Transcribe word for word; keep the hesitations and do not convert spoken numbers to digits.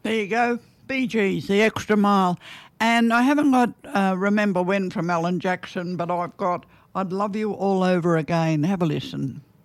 There you go. Bee Gees, The Extra Mile. And I haven't got uh, Remember When from Alan Jackson, but I've got I'd Love You All Over Again. Have a listen.